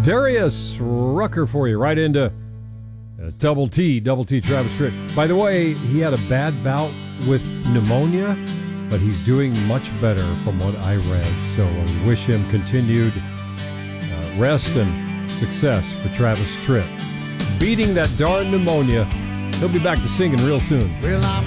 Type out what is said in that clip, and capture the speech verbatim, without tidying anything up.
Darius Rucker for you, right into uh, Double T, Double T Travis Tritt. By the way, he had a bad bout with pneumonia, but he's doing much better from what I read. So we wish him continued uh, rest and success for Travis Tritt. Beating that darn pneumonia. He'll be back to singing real soon. Well, I'm